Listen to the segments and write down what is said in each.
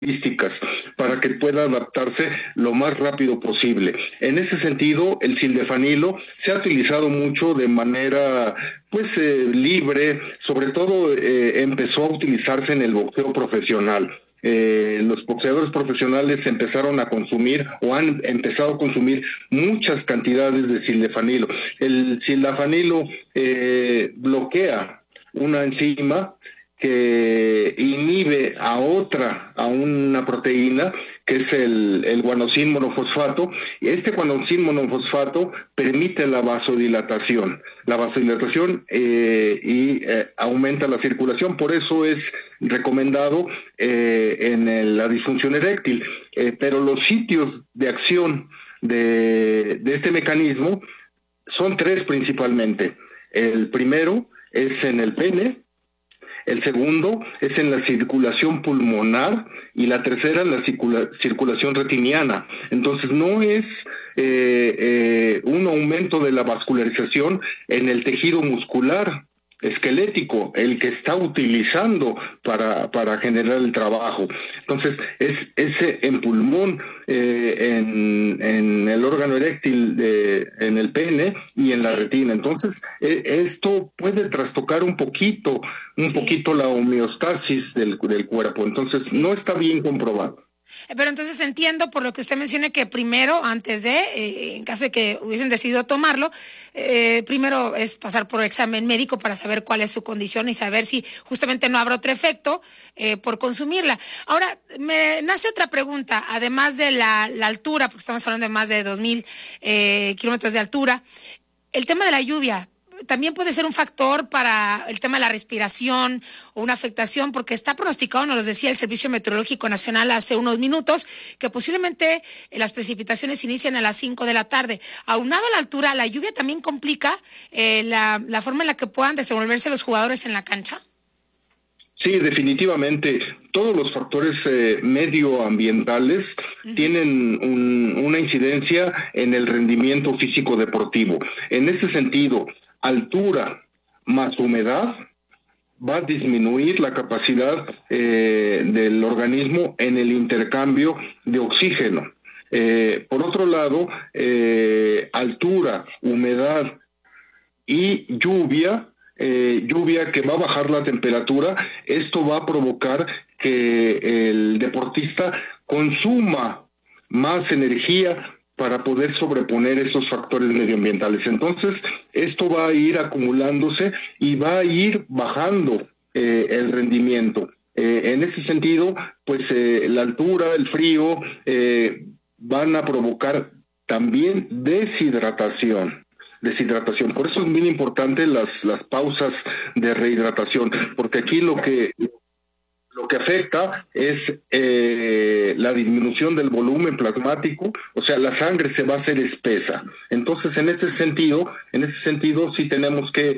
características para que pueda adaptarse lo más rápido posible. En ese sentido, el sildenafil se ha utilizado mucho de manera libre, sobre todo empezó a utilizarse en el boxeo profesional. Los boxeadores profesionales empezaron a consumir o han empezado a consumir muchas cantidades de sildenafil. El sildenafil bloquea una enzima que inhibe a una proteína, que es el guanosin monofosfato, y este guanosin monofosfato permite la vasodilatación. La vasodilatación aumenta la circulación, por eso es recomendado en la disfunción eréctil. Pero los sitios de acción de este mecanismo son tres principalmente. El primero es en el pene, el segundo es en la circulación pulmonar y la tercera en la circulación retiniana. Entonces no es un aumento de la vascularización en el tejido muscular esquelético el que está utilizando para generar el trabajo. Entonces es ese en pulmón, en el órgano eréctil, en el pene y en la retina. Entonces esto puede trastocar un poquito la homeostasis del cuerpo. Entonces no está bien comprobado. Pero entonces entiendo por lo que usted menciona que primero, antes de, en caso de que hubiesen decidido tomarlo, primero es pasar por examen médico para saber cuál es su condición y saber si justamente no habrá otro efecto por consumirla. Ahora, me nace otra pregunta, además de la altura, porque estamos hablando de más de 2,000 kilómetros de altura, el tema de la lluvia también puede ser un factor para el tema de la respiración o una afectación, porque está pronosticado, nos lo decía el Servicio Meteorológico Nacional hace unos minutos, que posiblemente las precipitaciones inician a las 5 de la tarde. Aunado a la altura, ¿la lluvia también complica la forma en la que puedan desenvolverse los jugadores en la cancha? Sí, definitivamente. Todos los factores medioambientales tienen una incidencia en el rendimiento físico deportivo. En ese sentido, altura más humedad va a disminuir la capacidad del organismo en el intercambio de oxígeno. Por otro lado, altura, humedad y lluvia que va a bajar la temperatura, esto va a provocar que el deportista consuma más energía para poder sobreponer esos factores medioambientales. Entonces, esto va a ir acumulándose y va a ir bajando el rendimiento. En ese sentido, la altura, el frío, van a provocar también deshidratación. Por eso es bien importante las pausas de rehidratación, porque aquí lo que afecta es la disminución del volumen plasmático, o sea, la sangre se va a hacer espesa. Entonces, en ese sentido sí tenemos que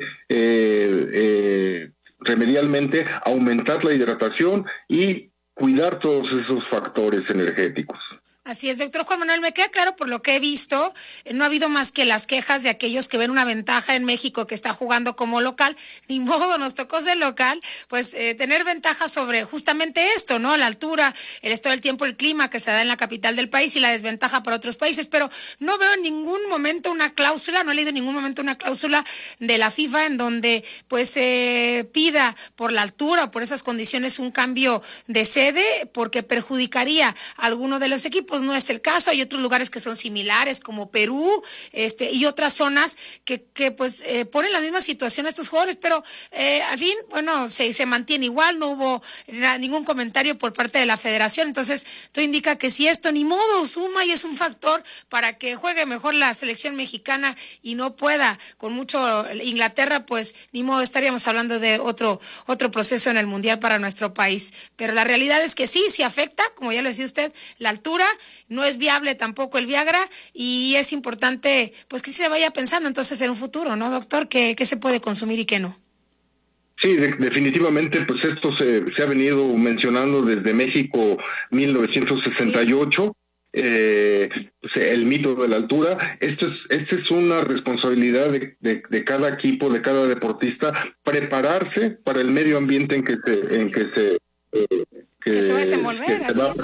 remedialmente aumentar la hidratación y cuidar todos esos factores energéticos. Así es, doctor Juan Manuel, me queda claro por lo que he visto, no ha habido más que las quejas de aquellos que ven una ventaja en México que está jugando como local, ni modo, nos tocó ser local, tener ventaja sobre justamente esto, ¿no? La altura, el estado del tiempo, el clima que se da en la capital del país y la desventaja para otros países, pero no veo en ningún momento una cláusula, no he leído en ningún momento una cláusula de la FIFA en donde pida por la altura o por esas condiciones un cambio de sede porque perjudicaría a alguno de los equipos. No es el caso, hay otros lugares que son similares como Perú y otras zonas que ponen la misma situación a estos jugadores, pero al fin, se mantiene igual, no hubo ningún comentario por parte de la federación, entonces esto indica que si esto ni modo suma y es un factor para que juegue mejor la selección mexicana y no pueda con mucho Inglaterra, ni modo, estaríamos hablando de otro proceso en el Mundial para nuestro país, pero la realidad es que sí afecta, como ya lo decía usted, la altura. No es viable tampoco el Viagra y es importante que se vaya pensando entonces en un futuro, ¿no, doctor? ¿Qué se puede consumir y qué no? Sí, definitivamente, esto se ha venido mencionando desde México 1968. Sí. El mito de la altura. Esta es una responsabilidad de cada equipo, de cada deportista, prepararse para el medio ambiente en que que se va a desenvolver, así es.